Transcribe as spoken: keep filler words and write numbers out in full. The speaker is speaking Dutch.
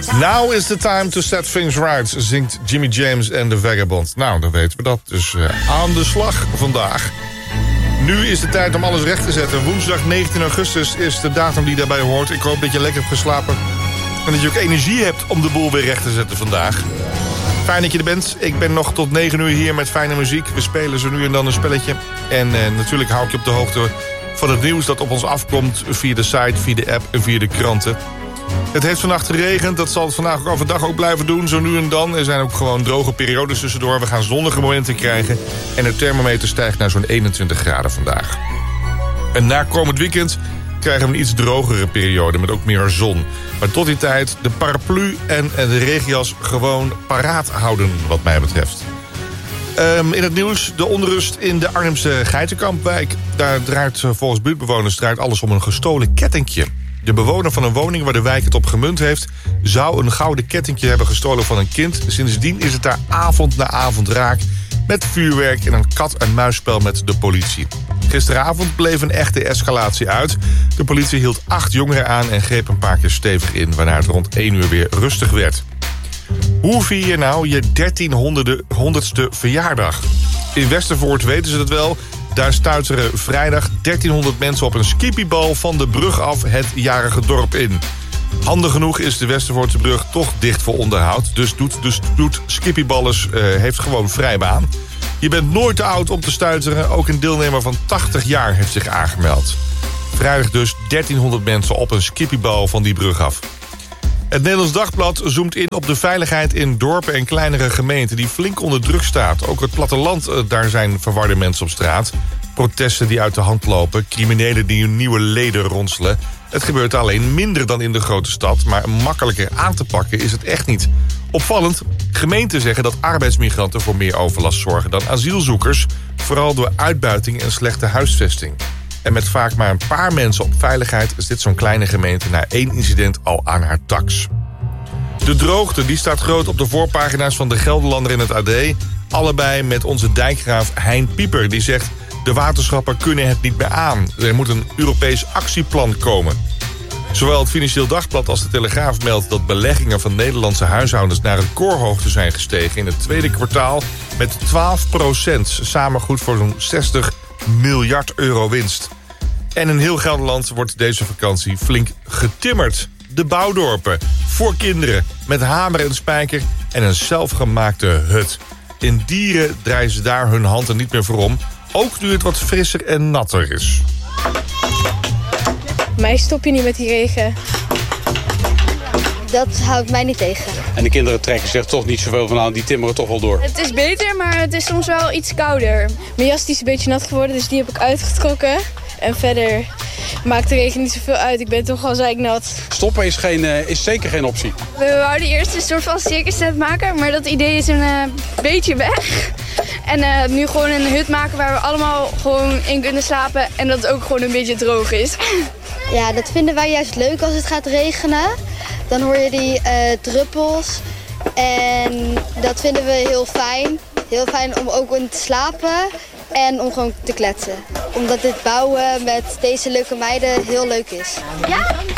Now is the time to set things right, zingt Jimmy James en The Vagabond. Nou, dan weten we dat. Dus uh, aan de slag vandaag. Nu is de tijd om alles recht te zetten. Woensdag negentien augustus is de datum die daarbij hoort. Ik hoop dat je lekker hebt geslapen. En dat je ook energie hebt om de boel weer recht te zetten vandaag. Fijn dat je er bent. Ik ben nog tot negen uur hier met fijne muziek. We spelen zo nu en dan een spelletje. En uh, natuurlijk hou ik je op de hoogte van het nieuws dat op ons afkomt via de site, via de app en via de kranten. Het heeft vannacht geregend, dat zal het vandaag ook overdag ook blijven doen, zo nu en dan. Er zijn ook gewoon droge periodes tussendoor. We gaan zonnige momenten krijgen en de thermometer stijgt naar zo'n eenentwintig graden vandaag. En na komend weekend krijgen we een iets drogere periode met ook meer zon. Maar tot die tijd de paraplu en de regenjas gewoon paraat houden wat mij betreft. Um, in het nieuws de onrust in de Arnhemse Geitenkampwijk. Daar draait volgens buurtbewoners draait alles om een gestolen kettingje. De bewoner van een woning waar de wijk het op gemunt heeft zou een gouden kettingje hebben gestolen van een kind. Sindsdien is het daar avond na avond raak met vuurwerk en een kat-en-muisspel met de politie. Gisteravond bleef een echte escalatie uit. De politie hield acht jongeren aan en greep een paar keer stevig in, waarna het rond één uur weer rustig werd. Hoe vier je nou je dertienhonderdste verjaardag? In Westervoort weten ze dat wel. Daar stuiteren vrijdag dertienhonderd mensen op een skippiebal van de brug af het jarige dorp in. Handig genoeg is de Westervoortse brug toch dicht voor onderhoud. Dus doet, dus doet skippieballers uh, heeft gewoon vrij baan. Je bent nooit te oud om te stuiteren. Ook een deelnemer van tachtig jaar heeft zich aangemeld. Vrijdag dus dertienhonderd mensen op een skippiebal van die brug af. Het Nederlands Dagblad zoomt in op de veiligheid in dorpen en kleinere gemeenten die flink onder druk staat. Ook het platteland, daar zijn verwarde mensen op straat. Protesten die uit de hand lopen, criminelen die hun nieuwe leden ronselen. Het gebeurt alleen minder dan in de grote stad, maar makkelijker aan te pakken is het echt niet. Opvallend, gemeenten zeggen dat arbeidsmigranten voor meer overlast zorgen dan asielzoekers, vooral door uitbuiting en slechte huisvesting. En met vaak maar een paar mensen op veiligheid zit zo'n kleine gemeente na één incident al aan haar tax. De droogte die staat groot op de voorpagina's van de Gelderlander in het A D. Allebei met onze dijkgraaf Hein Pieper. Die zegt, de waterschappen kunnen het niet meer aan. Er moet een Europees actieplan komen. Zowel het Financieel Dagblad als de Telegraaf meldt dat beleggingen van Nederlandse huishoudens naar recordhoogte zijn gestegen in het tweede kwartaal met twaalf procent. Samen goed voor zo'n zestig miljard euro winst. En in heel Gelderland wordt deze vakantie flink getimmerd. De bouwdorpen, voor kinderen, met hamer en spijker en een zelfgemaakte hut. In Dieren draaien ze daar hun handen niet meer voor om, ook nu het wat frisser en natter is. Mij stop je niet met die regen. Dat houdt mij niet tegen. En de kinderen trekken zich toch niet zoveel van aan, die timmeren toch wel door. Het is beter, maar het is soms wel iets kouder. Mijn jas die is een beetje nat geworden, dus die heb ik uitgetrokken. En verder maakt de regen niet zoveel uit. Ik ben toch al zeiknat. Stoppen is, geen, uh, is zeker geen optie. We wouden eerst een soort van circus tent maken, maar dat idee is een uh, beetje weg. En uh, nu gewoon een hut maken waar we allemaal gewoon in kunnen slapen en dat het ook gewoon een beetje droog is. Ja, dat vinden wij juist leuk als het gaat regenen. Dan hoor je die uh, druppels en dat vinden we heel fijn. Heel fijn om ook in te slapen en om gewoon te kletsen. Omdat dit bouwen met deze leuke meiden heel leuk is. Ja?